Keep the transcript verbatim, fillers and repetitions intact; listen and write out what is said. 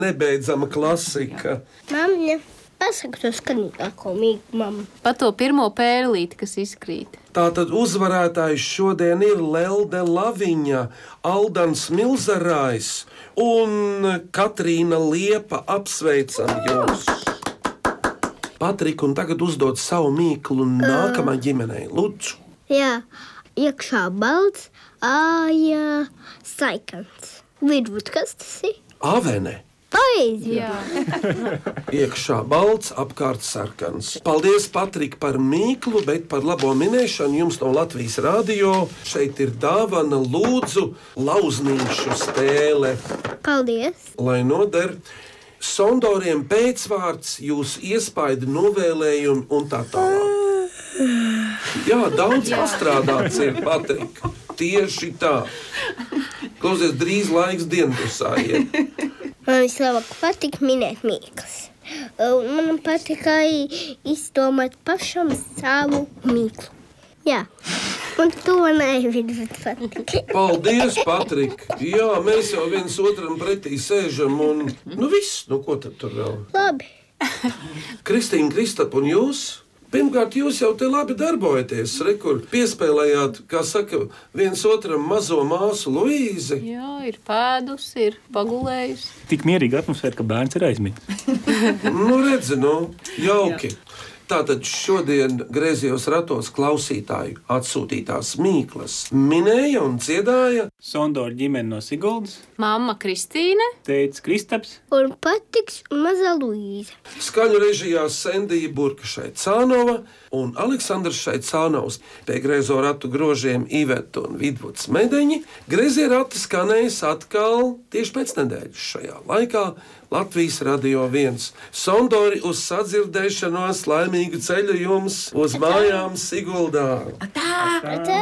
Nebeidzama klasika. Mamma, pasaka to skanīgāko mīklu, mamma. Pa to pirmo pērlīti, kas izkrīt. Tātad uzvarētājs šodien ir Lelde Laviņa, Aldans Milzarājs un Katrīna Liepa. Apsveicam jūs! Patrika, un tagad uzdod savu mīklu nākamā ģimenei. Lūdzu! Jā, iekšā balts, āja saikants. Vidvud, kas tas ir? Avene! Pareizi! Jā. Iekšā balts, apkārt sarkans. Paldies, Patrika, par mīklu, bet par labo minēšanu jums no Latvijas radio. Šeit ir dāvana, lūdzu, lauznīšu spēle. Paldies! Lai noder sondoriem pēcvārds, jūs iespaidi, novēlējumi un tā tālāk. Jā, daudz pastrādāts ir, Patrika. Tieši tā. Klausies, drīz laiks dienpusā iet. Man vislabāk patīk minēt mīklas. Man patīk arī izdomāt pašam savu mīklu. Jā, un to nevidot patīk. Paldies, Patrika. Jā, mēs jau viens otram pretī sēžam un, nu viss, nu ko tad tur vēl? Labi. Kristīna, Kristap, un jūs? Pirmkārt, jūs jau te labi darbojaties, re, kur piespēlējāt, kā saka, viens otram mazo māsu Luīzi. Jā, ir pēdus, ir pagulējusi. Tik mierīgi atmosfēra, ka bērns ir aizmigts. Nu, redzi, nu, jauki. Tātad šodien griezījos ratos klausītāju atsūtītās mīklas minēja un dziedāja Sondora ģimene no Siguldas, Mamma Kristīne, tētis Kristaps Un patiks maza Luīza. skaņu režijā Sendija Burka Šaicānova un Aleksandrs Šaicānovs. Pie griezo ratu grožiem Iveta un Vidvuds Medeņi. Griezie rati skanēs atkal tieši pēc nedēļas šajā laikā Latvijas radio viens. Sondori uz sadzirdēšanos, laimīgu ceļu jums uz mājām Siguldā! Tā!